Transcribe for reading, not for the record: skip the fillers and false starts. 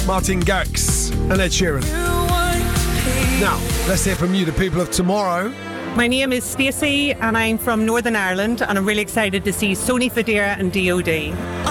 Martin Garrix and Ed Sheeran. Now, let's hear from you, the people of tomorrow. My name is Stacey and I'm from Northern Ireland and I'm really excited to see Sony Fodera and DOD.